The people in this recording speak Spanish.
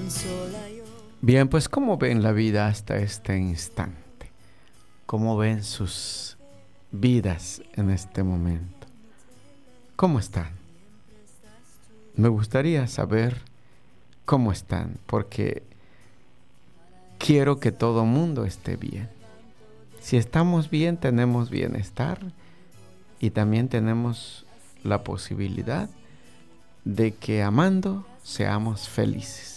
Bien, pues ¿cómo ven la vida hasta este instante? ¿Cómo ven sus vidas en este momento? ¿Cómo están? Me gustaría saber cómo están, porque quiero que todo mundo esté bien. Si estamos bien, tenemos bienestar y también tenemos la posibilidad de que amando seamos felices.